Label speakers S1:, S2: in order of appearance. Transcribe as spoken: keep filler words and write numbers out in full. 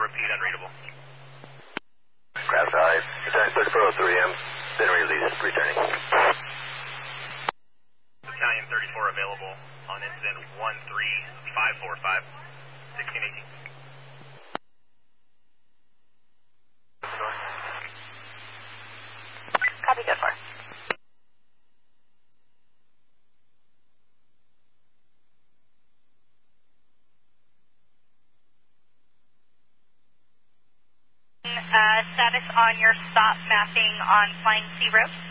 S1: repeat, unreadable.
S2: Craft five, Battalion thirty-four oh three, I'm been released, returning.
S1: Battalion thirty-four available on incident one three five four five, sixteen eighteen.
S3: Copy, good for. Uh, status on your stop mapping on Flying C road.